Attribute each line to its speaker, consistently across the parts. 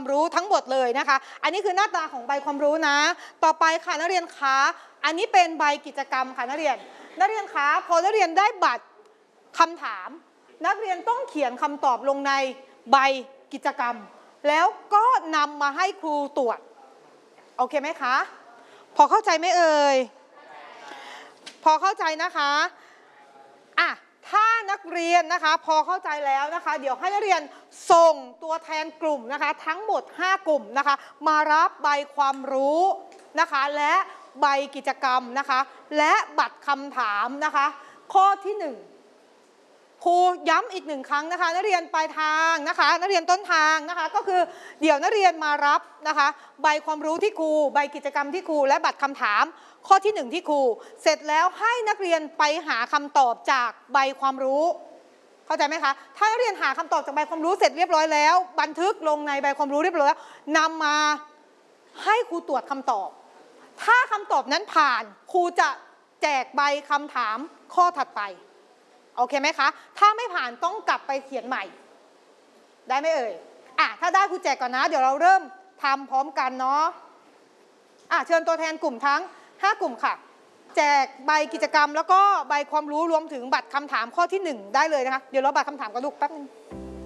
Speaker 1: รู้ทั้งหมดเลยนะคะอันนี้คือหน้าตาของใบความรู้นะต่อไปค่ะนักเรียนคะอันนี้เป็นใบกิจกรรมค่ะนักเรียนคะพอนักเรียนได้บัตรคำถามนักเรียนต้องเขียนคำตอบลงในใบกิจกรรมแล้วก็นำมาให้ครูตรวจโอเคไหมคะพอเข้าใจไหมเอ่ยพอเข้าใจนะคะอ่ะถ้านักเรียนนะคะพอเข้าใจแล้วนะคะเดี๋ยวให้นักเรียนส่งตัวแทนกลุ่มนะคะทั้งหมด5กลุ่มนะคะมารับใบความรู้นะคะและใบกิจกรรมนะคะและบัตรคำถามนะคะข้อที่1ครูย้ำอีก1ครั้งนะคะนักเรียนปลายทางนะคะนักเรียนต้นทางนะคะก็คือเดี๋ยวนักเรียนมารับนะคะใบความรู้ที่ครูใบกิจกรรมที่ครูและบัตรคำถามข้อที่1ที่ครูเสร็จแล้วให้นักเรียนไปหาคำตอบจากใบความรู้เข้าใจไหมคะถ้านักเรียนหาคำตอบจากใบความรู้เสร็จเรียบร้อยแล้วบันทึกลงในใบความรู้เรียบร้อยแล้วนำมาให้ครูตรวจคำตอบถ้าคำตอบนั้นผ่านครูจะแจกใบคำถามข้อถัดไปโอเคไหมคะถ้าไม่ผ่านต้องกลับไปเขียนใหม่ได้ไหมเอ่ยถ้าได้ครูแจกก่อนนะเดี๋ยวเราเริ่มทำพร้อมกันเนาะเชิญตัวแทนกลุ่มทั้ง5กลุ่มค่ะแจกใบกิจกรรมแล้วก็ใบความรู้รวมถึงบัตรคำถามข้อที่1ได้เลยนะคะเดี๋ยวเราบัตรคำถามกันลูกแป๊บนึง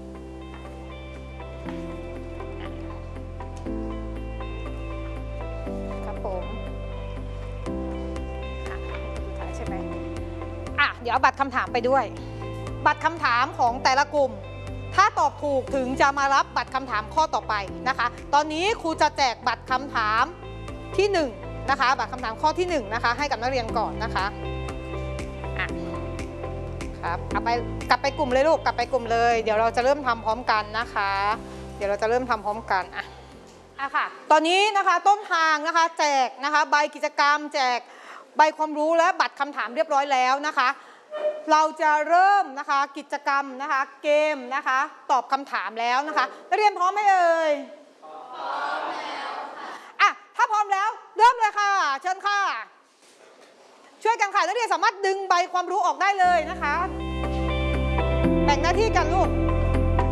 Speaker 1: ครับผมใช่ไหมเดี๋ยวบัตรคำถามไปด้วยบัตรคำถามของแต่ละกลุ่มถ้าตอบถูกถึงจะมารับบัตรคำถามข้อต่อไปนะคะตอนนี้ครูจะแจกบัตรคำถามที่1นะคะบัตรคำถามข้อที่1นะคะให้กับนักเรียนก่อนนะคะครับกลับไปกลุ่มเลยลูกกลับไปกลุ่มเลยเดี๋ยวเราจะเริ่มทำพร้อมกันนะคะเดี๋ยวเราจะเริ่มทำพร้อมกันค่ะตอนนี้นะคะต้นทางนะคะแจกนะคะใบกิจกรรมแจกใบความรู้และบัตรคำถามเรียบร้อยแล้วนะคะเราจะเริ่มนะคะกิจกรรมนะคะเกมนะคะตอบคำถามแล้วนะคะนักเรียนพร้อมไหมเอ่ยพร้อมแล้วค่ะถ้าพร้อมแล้วเริ่มเลยค่ะเชิญค่ะช่วยกันค่ะนักเรียนสามารถดึงใบความรู้ออกได้เลยนะคะแบ่งหน้าที่กันลูก